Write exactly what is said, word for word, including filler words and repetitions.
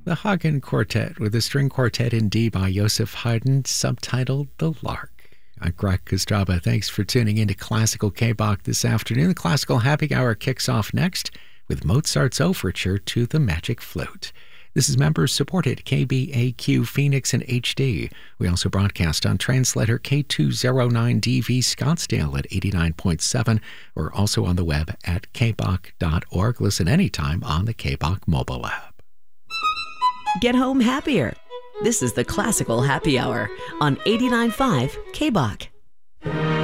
the Hagen Quartet with a string quartet in D by Joseph Haydn, subtitled The Lark. I'm Greg Kostraba. Thanks for tuning into Classical K-Bach this afternoon. The Classical Happy Hour kicks off next with Mozart's Overture to the Magic Flute. This is members-supported K B A Q Phoenix and H D. We also broadcast on translator K two oh nine D V Scottsdale at eighty-nine point seven. We're also on the web at k bach dot org. Listen anytime on the K-Bach mobile app. Get home happier. This is the Classical Happy Hour on eighty-nine point five K-Bach.